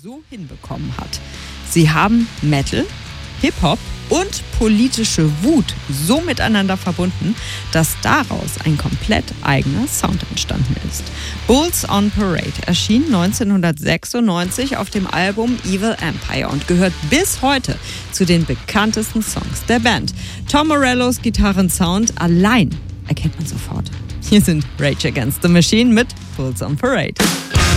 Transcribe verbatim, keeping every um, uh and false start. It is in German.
so hinbekommen hat. Sie haben Metal, Hip-Hop und politische Wut so miteinander verbunden, dass daraus ein komplett eigener Sound entstanden ist. Bulls on Parade erschien neunzehnhundertsechsundneunzig auf dem Album Evil Empire und gehört bis heute zu den bekanntesten Songs der Band. Tom Morellos Gitarrensound allein erkennt man sofort. Hier sind Rage Against the Machine mit Bulls on Parade.